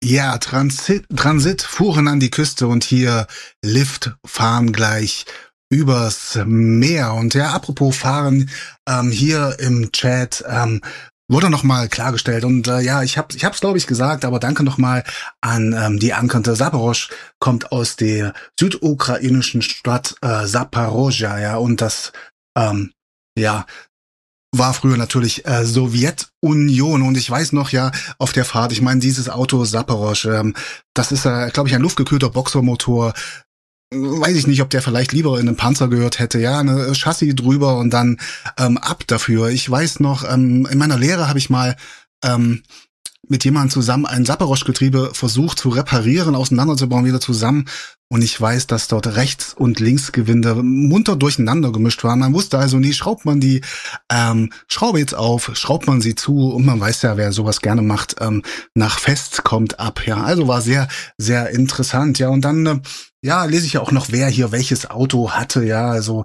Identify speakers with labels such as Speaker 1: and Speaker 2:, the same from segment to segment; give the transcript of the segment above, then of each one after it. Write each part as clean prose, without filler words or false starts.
Speaker 1: Ja, Transit fuhren an die Küste und hier Lift fahren gleich übers Meer. Und ja, apropos fahren, hier im Chat wurde nochmal klargestellt. Und ja, ich hab's glaube ich gesagt, aber danke nochmal an die Ankante. Saporosch kommt aus der südukrainischen Stadt Saporoschja, ja, und das ja war früher natürlich Sowjetunion. Und ich weiß noch, ja, auf der Fahrt, ich meine, dieses Auto Saporosch, das ist, glaube ich, ein luftgekühlter Boxermotor. Weiß ich nicht, ob der vielleicht lieber in einen Panzer gehört hätte. Ja, eine Chassis drüber und dann ab dafür. Ich weiß noch, in meiner Lehre habe ich mal mit jemandem zusammen ein Saporosch-Getriebe versucht zu reparieren, auseinanderzubauen, wieder zusammen. Und ich weiß, dass dort Rechts- und Linksgewinde munter durcheinander gemischt waren. Man wusste also nie, schraubt man die Schraube jetzt auf, schraubt man sie zu, und man weiß ja, wer sowas gerne macht, nach fest kommt ab. Ja, also war sehr, sehr interessant. Ja, und dann ja, lese ich ja auch noch, wer hier welches Auto hatte. Ja, also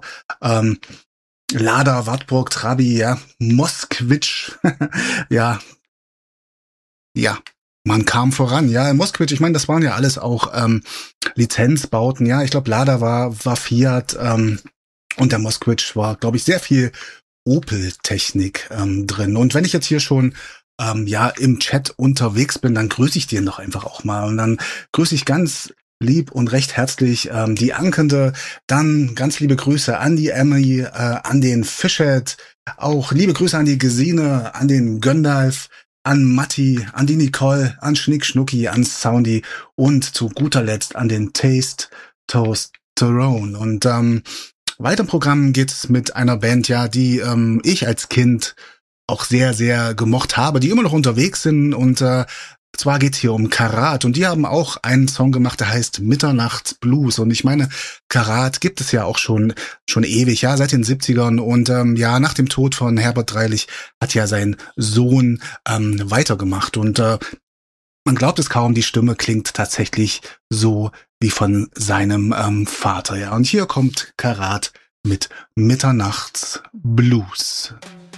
Speaker 1: Lada, Wartburg, Trabi, ja, Moskwitsch, ja, ja, man kam voran. Ja, Moskwitsch, ich meine, das waren ja alles auch Lizenzbauten. Ja, ich glaube, Lada war Fiat und der Moskwitsch war, glaube ich, sehr viel Opel-Technik drin. Und wenn ich jetzt hier schon ja im Chat unterwegs bin, dann grüße ich den doch einfach auch mal. Und dann grüße ich ganz lieb und recht herzlich die Ankende. Dann ganz liebe Grüße an die Emily, an den Fischet. Auch liebe Grüße an die Gesine, an den Göndalf, an Matti, an die Nicole, an Schnick Schnucki, an Soundy und zu guter Letzt an den Taste Toasterone. Und weiter im Programm geht's mit einer Band, ja, die ich als Kind auch sehr, sehr gemocht habe, die immer noch unterwegs sind. Und zwar geht's hier um Karat, und die haben auch einen Song gemacht, der heißt Mitternachtsblues. Und ich meine, Karat gibt es ja auch schon ewig, ja, seit den 70ern. Und ja, nach dem Tod von Herbert Dreilich hat ja sein Sohn weitergemacht. Und man glaubt es kaum, die Stimme klingt tatsächlich so wie von seinem Vater. Ja, und hier kommt Karat mit Mitternachtsblues.